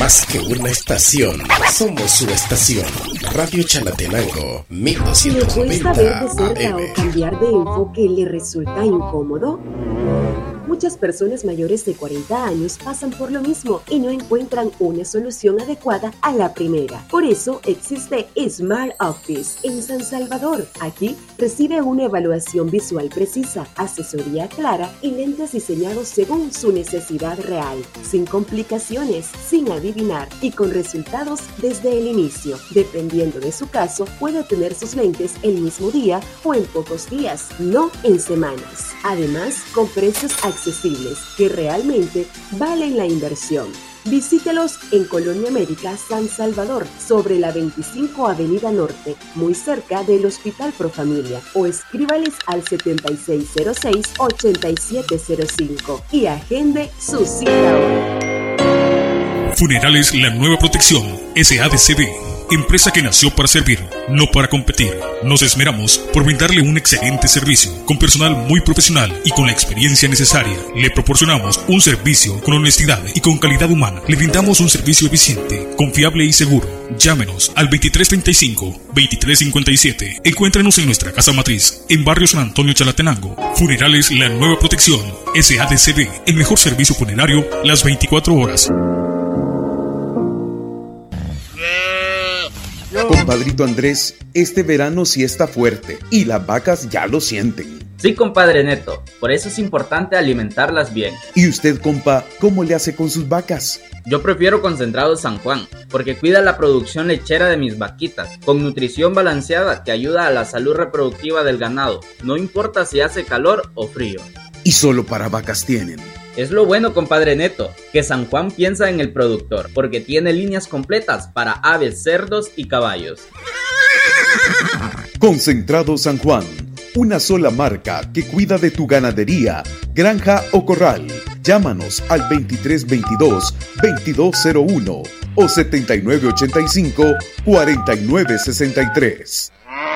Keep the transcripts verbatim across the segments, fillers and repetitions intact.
Más que una estación, somos su estación. Radio Chalatenango, mil doscientos noventa ¿Le cuesta ver de cerca A M. o cambiar de enfoque le resulta incómodo? Muchas personas mayores de cuarenta años pasan por lo mismo y no encuentran una solución adecuada a la primera. Por eso existe Smart Office en San Salvador. Aquí recibe una evaluación visual precisa, asesoría clara y lentes diseñados según su necesidad real, sin complicaciones, sin adivinar y con resultados desde el inicio. Dependiendo de su caso, puede tener sus lentes el mismo día o en pocos días, no en semanas. Además, con precios accesibles que realmente valen la inversión. Visítelos en Colonia América, San Salvador, sobre la veinticinco Avenida Norte, muy cerca del Hospital Profamilia, o escríbales al setenta y seis cero seis, ochenta y siete cero cinco y agende su cita hoy. Funerales La Nueva Protección, S A D C B. Empresa que nació para servir, no para competir. Nos esmeramos por brindarle un excelente servicio, con personal muy profesional y con la experiencia necesaria. Le proporcionamos un servicio con honestidad y con calidad humana. Le brindamos un servicio eficiente, confiable y seguro. Llámenos al veintitrés treinta y cinco, veintitrés cincuenta y siete. Encuéntrenos en nuestra casa matriz, en Barrio San Antonio, Chalatenango. Funerales La Nueva Protección, S A D C B. El mejor servicio funerario las veinticuatro horas. Compadrito Andrés, este verano sí está fuerte y las vacas ya lo sienten. Sí, compadre Neto, por eso es importante alimentarlas bien. ¿Y usted, compa, cómo le hace con sus vacas? Yo prefiero Concentrado San Juan, porque cuida la producción lechera de mis vaquitas, con nutrición balanceada que ayuda a la salud reproductiva del ganado, no importa si hace calor o frío. ¿Y solo para vacas tienen? Es lo bueno, compadre Neto, que San Juan piensa en el productor, porque tiene líneas completas para aves, cerdos y caballos. Concentrado San Juan, una sola marca que cuida de tu ganadería, granja o corral. Llámanos al veintitrés veintidós, veintidós cero uno o setenta y nueve ochenta y cinco, cuarenta y nueve sesenta y tres.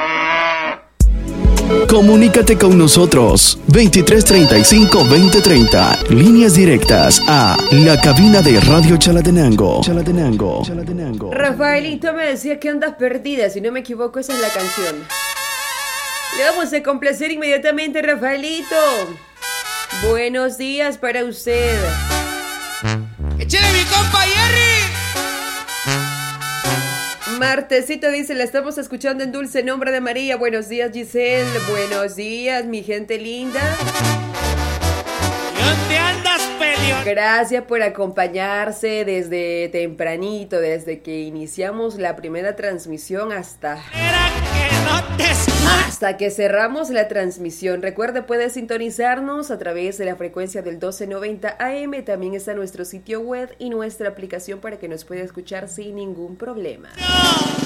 Comunícate con nosotros veintitrés treinta y cinco, veinte treinta. Líneas directas a la cabina de Radio Chalatenango. Chalatenango. Chalatenango. Rafaelito me decía que andas perdida, si no me equivoco esa es la canción. Le vamos a complacer inmediatamente, Rafaelito. Buenos días para usted. ¡Échale mi compa Jerry! Martecito dice, la estamos escuchando en dulce nombre de María. Buenos días, Giselle. Buenos días, mi gente linda. ¿Y dónde andas, peleón? Gracias por acompañarse desde tempranito, desde que iniciamos la primera transmisión hasta... Era que no te... Hasta que cerramos la transmisión. Recuerde, puede sintonizarnos a través de la frecuencia del doce noventa A M. También está nuestro sitio web y nuestra aplicación para que nos pueda escuchar sin ningún problema. No.